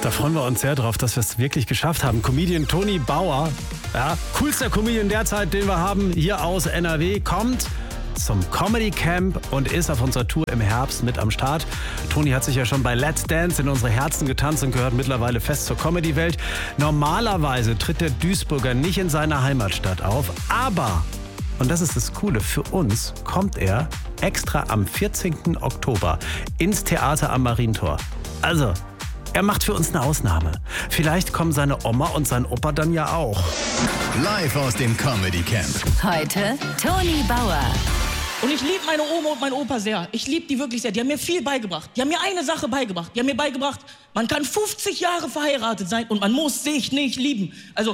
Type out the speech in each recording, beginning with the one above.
Da freuen wir uns sehr drauf, dass wir es wirklich geschafft haben. Comedian Toni Bauer, ja, coolster Comedian derzeit, den wir haben, hier aus NRW, kommt zum Comedy Camp und ist auf unserer Tour im Herbst mit am Start. Toni hat sich ja schon bei Let's Dance in unsere Herzen getanzt und gehört mittlerweile fest zur Comedy-Welt. Normalerweise tritt der Duisburger nicht in seiner Heimatstadt auf, aber, und das ist das Coole, für uns kommt er extra am 14. Oktober ins Theater am Marientor. Also, er macht für uns eine Ausnahme. Vielleicht kommen seine Oma und sein Opa dann ja auch. Live aus dem Comedy Camp. Heute Toni Bauer. Und ich liebe meine Oma und meinen Opa sehr. Ich liebe die wirklich sehr. Die haben mir viel beigebracht. Die haben mir eine Sache beigebracht. Die haben mir beigebracht, man kann 50 Jahre verheiratet sein und man muss sich nicht lieben. Also,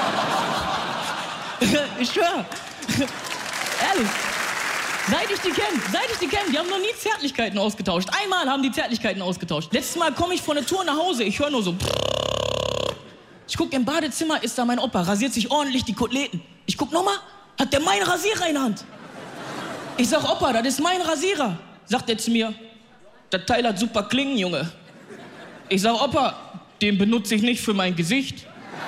ich schwöre. Ehrlich. Seit ich die kenne, die haben noch nie Zärtlichkeiten ausgetauscht. Einmal haben die Zärtlichkeiten ausgetauscht. Letztes Mal komme ich von der Tour nach Hause, ich höre nur so. Ich gucke im Badezimmer, ist da mein Opa, rasiert sich ordentlich die Koteletten. Ich guck nochmal, hat der meinen Rasierer in der Hand. Ich sag, Opa, das ist mein Rasierer. Sagt er zu mir, das Teil hat super Klingen, Junge. Ich sag, Opa, den benutze ich nicht für mein Gesicht.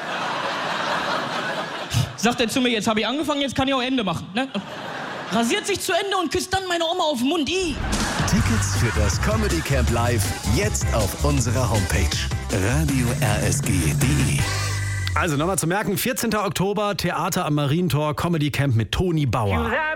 Sagt er zu mir, jetzt habe ich angefangen, jetzt kann ich auch Ende machen. Ne? Rasiert sich zu Ende und küsst dann meine Oma auf den Mund. Tickets für das Comedy Camp Live jetzt auf unserer Homepage radio-rsg.de. Also nochmal zu merken, 14. Oktober, Theater am Marientor, Comedy Camp mit Toni Bauer.